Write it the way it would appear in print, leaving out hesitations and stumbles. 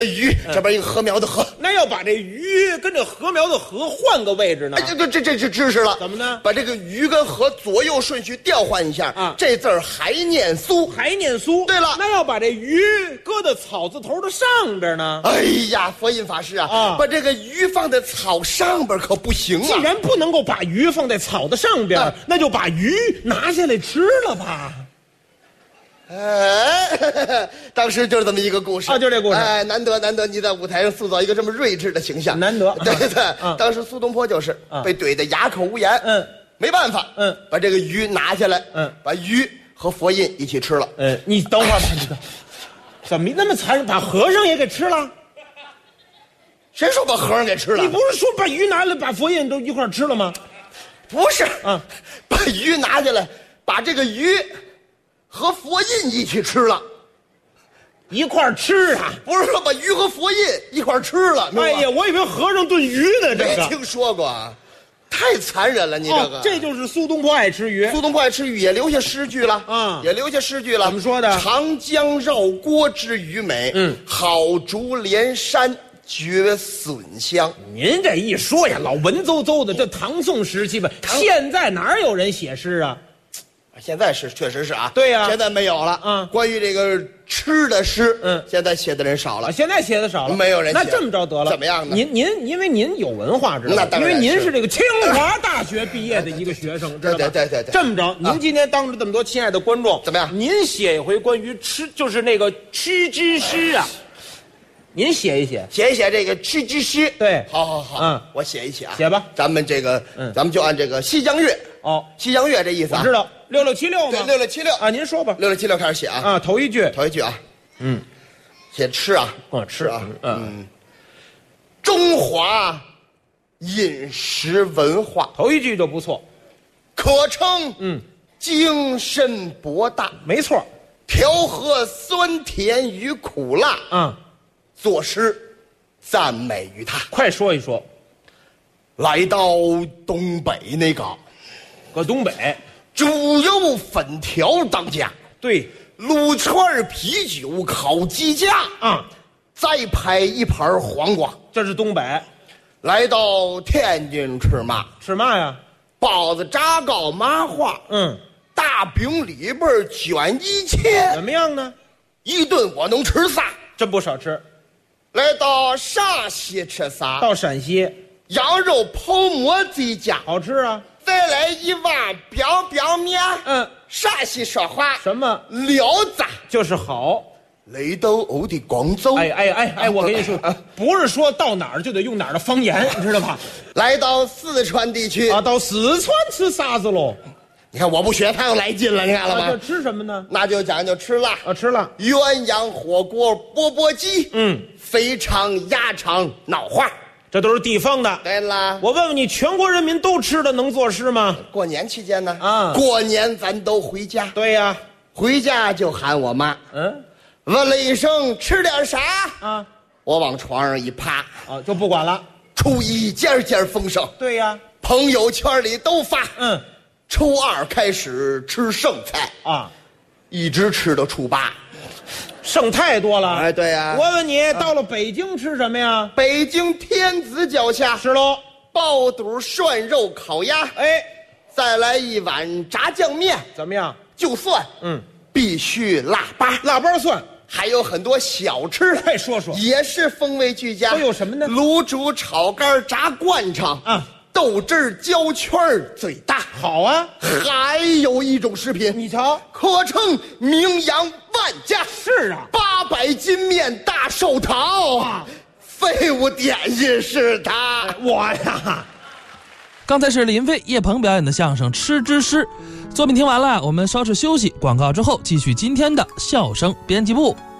鱼，这边一个禾苗的禾。 那要把这鱼跟这禾苗的禾换个位置呢？ 这是知识了。 怎么呢？ 把这个鱼跟禾左右顺序调换一下啊， 这字儿还念苏， 还念苏。 对了， 那要把这鱼搁到草字头的上边呢？ 哎呀，佛印法师啊，把这个鱼放在草上边可不行啊。 既然不能够把鱼放在草的上边，那就把鱼拿下来吃了吧。 哎，当时就是这么一个故事啊，就这故事。 哎，难得你在舞台上塑造一个这么睿智的形象， 难得。 对，当时苏东坡就是被怼得哑口无言，没办法，把这个鱼拿下来，把鱼和佛印一起吃了。 你等会儿吧，这个怎么那么残忍，把和尚也给吃了？ 谁说把和尚给吃了？ 你不是说把鱼拿来把佛印都一块吃了吗？ 不是，把鱼拿下来，把这个鱼和佛印一起吃了， 一块吃啊？ 不是说把鱼和佛印一块吃了。 哎呀，我以为和尚炖鱼呢，这个没听说过啊，太残忍了，你这个。 这就是苏东坡爱吃鱼。 苏东坡爱吃鱼，也留下诗句了，也留下诗句了。 怎么说的？ 长江绕郭之鱼美，好竹连山绝笋香。 您这一说呀，老文绉绉的，这唐宋时期吧，现在哪有人写诗啊？ 现在是确实是啊， 对呀， 现在没有了。关于这个吃的诗，现在写的人少了。 现在写的少了， 没有人写。 那这么着得了， 怎么样呢？ 您因为您有文化，知道吗？因为您是这个清华大学毕业的一个学生，知道吧？ 对。 这么着，您今天当着这么多亲爱的观众， 怎么样？ 您写一回关于吃，就是那个吃之诗啊。您写一写这个吃之诗。 对， 好，我写一写啊， 写吧。 咱们这个，咱们就按这个西江月。西江月这意思我知道，6676吗？ 对，6676 啊，您说吧。 6676开始写啊。 头一句啊。写吃啊， 吃啊。 中华饮食文化， 头一句就不错， 可称精深博大。 没错， 调和酸甜与苦辣，作诗赞美于他。 快说一说。 来到东北那个， 搁东北， 猪肉粉条当家， 对， 撸串啤酒烤鸡架，再拍一盘黄瓜。 这是东北。 来到天津吃嘛？ 吃嘛呀？ 包子、炸糕、麻花，大饼里边卷一切， 怎么样呢？ 一顿我能吃仨， 真不少吃。 来到陕西吃啥？ 到陕西， 羊肉泡馍这家好吃啊。 再来一碗表表面，陕西说话什么聊子就是好。 雷斗欧的广州， 我跟你说，不是说到哪儿就得用哪儿的方言，你知道吧？ 来到四川地区到四川吃啥子喽？ 你看我不学，他又来劲了，你看了吗？ 这吃什么呢？ 那就讲究吃辣吃辣。 鸳鸯火锅、钵钵鸡，肥肠、鸭肠、脑花， 这都是地方的。 对了， 我问问你，全国人民都吃的能作诗吗？ 过年期间呢？过年咱都回家。 对呀， 回家就喊我妈。问了一声吃点啥我往床上一趴就不管了。 初一件件丰盛。对呀，朋友圈里都发。初二开始吃剩菜一直吃到初八， 剩太多了。 对呀。 我问你，到了北京吃什么呀？ 北京天子脚下吃喽， 爆肚、涮肉、烤鸭。再来一碗炸酱面， 怎么样？ 就蒜，必须腊八蒜。还有很多小吃， 快说说， 也是风味俱佳。都有什么呢？ 卤煮、炒肝、炸灌肠豆汁焦圈最大。好啊。还有一种食品， 你瞧， 可称名扬万家。 是啊 ，800斤面大寿桃废物点心是他。 我呀。 刚才是林飞、叶鹏表演的相声《吃之诗》，作品听完了，我们稍事休息，广告之后继续今天的笑声编辑部。